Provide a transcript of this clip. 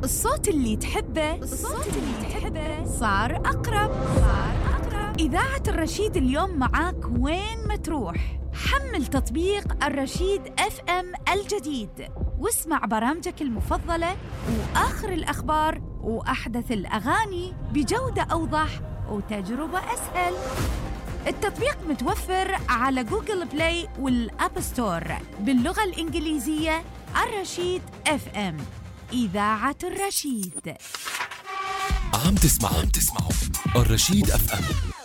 الصوت اللي تحبه صار أقرب. إذاعة الرشيد اليوم معاك وين ما تروح. حمل تطبيق الرشيد FM الجديد واسمع برامجك المفضلة وآخر الأخبار وأحدث الأغاني بجودة أوضح وتجربة أسهل. التطبيق متوفر على جوجل بلاي والأب ستور باللغة الإنجليزية. الرشيد FM، إذاعة الرشيد. عم تسمعوا الرشيد FM.